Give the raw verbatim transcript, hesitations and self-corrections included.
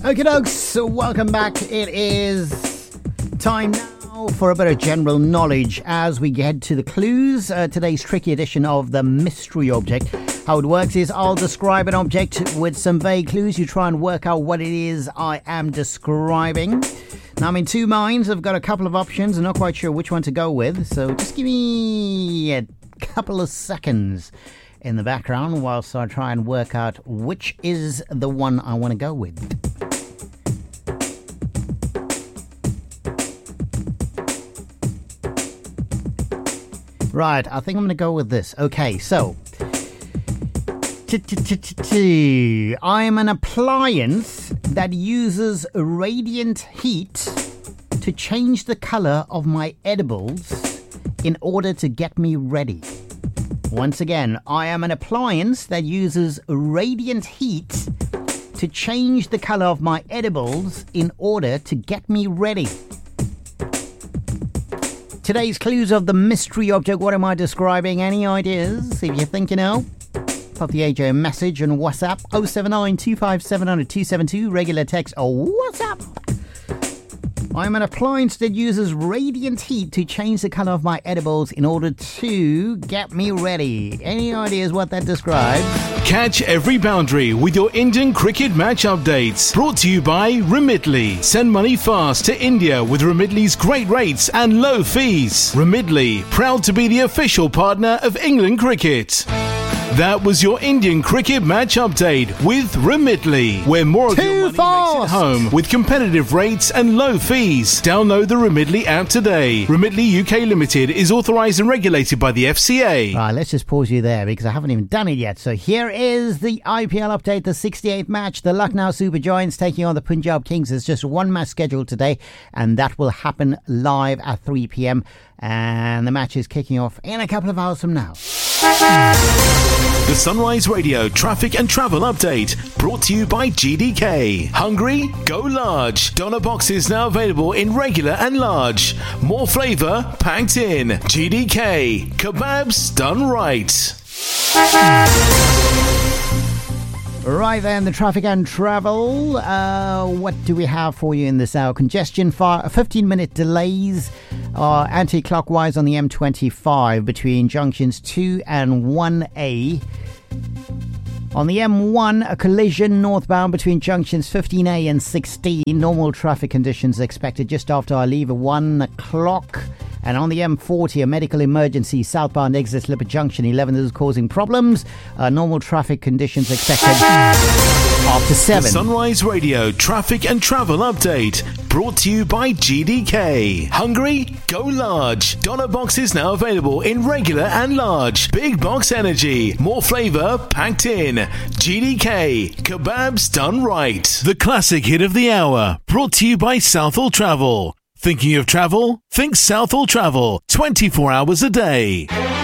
Okay, dokes, so welcome back. It is time now for a bit of general knowledge as we get to the clues. Uh, today's tricky edition of the mystery object. How it works is I'll describe an object with some vague clues. You try and work out what it is I am describing. Now, I'm in two minds. I've got a couple of options. I'm not quite sure which one to go with. So just give me a couple of seconds in the background whilst I try and work out which is the one I want to go with. Right, I think I'm going to go with this. Okay, so I'm an appliance that uses radiant heat to change the color of my edibles in order to get me ready. Once again, I am an appliance that uses radiant heat to change the color of my edibles in order to get me ready. Today's clues of the mystery object. What am I describing? Any ideas? If you think you know, pop the A J a message on WhatsApp oh seven nine, two five seven zero zero, two seven two. Regular text or WhatsApp. I'm an appliance that uses radiant heat to change the color of my edibles in order to get me ready. Any ideas what that describes? Catch every boundary with your Indian cricket match updates. Brought to you by Remitly. Send money fast to India with Remitly's great rates and low fees. Remitly, proud to be the official partner of England Cricket. That was your Indian cricket match update with Remitly, where more of Too your money fast. makes it home with competitive rates and low fees. Download the Remitly app today. Remitly U K Limited is authorised and regulated by the F C A. Right, let's just pause you there because I haven't even done it yet. So here is the I P L update, the sixty-eighth match. The Lucknow Super Giants taking on the Punjab Kings. There's just one match scheduled today, and that will happen live at three p.m. And the match is kicking off in a couple of hours from now. The Sunrise Radio Traffic and Travel Update, brought to you by G D K. Hungry? Go large. Doner boxes now available in regular and large. More flavour packed in. G D K. Kebabs done right. Right then, the traffic and travel. Uh, what do we have for you in this hour? Congestion, fifteen minute delays uh, anti-clockwise on the M twenty-five between junctions two and one A. On the M one, a collision northbound between junctions fifteen A and sixteen. Normal traffic conditions expected just after I leave at one o'clock. And on the M forty, a medical emergency southbound exit Lippert Junction eleven is causing problems. Uh, normal traffic conditions expected after seven. The Sunrise Radio Traffic and Travel Update, brought to you by G D K. Hungry? Go large. Doner boxes now available in regular and large. Big box energy. More flavour packed in. G D K. Kebabs done right. The classic hit of the hour, brought to you by Southall Travel. Thinking of travel? Think Southall Travel. twenty-four hours a day.